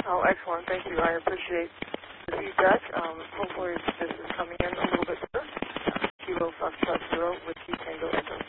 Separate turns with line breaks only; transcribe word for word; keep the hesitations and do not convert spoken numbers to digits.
Oh, excellent. Thank you. I appreciate the feedback. Um, hopefully this is coming in a little bit better. Kilo Foxtrot Zero with Key Tango Echo.